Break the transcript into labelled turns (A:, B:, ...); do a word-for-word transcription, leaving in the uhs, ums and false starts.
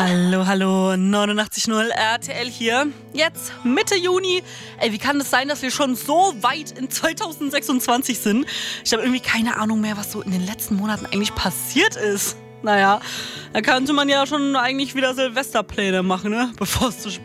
A: Hallo, hallo, neunundachtzig Komma null R T L hier. Jetzt Mitte Juni. Ey, wie kann es sein, dass wir schon so weit in zweitausendsechsundzwanzig sind? Ich habe irgendwie keine Ahnung mehr, was so in den letzten Monaten eigentlich passiert ist. Naja, da könnte man ja schon eigentlich wieder Silvesterpläne machen, ne? Bevor es zu spät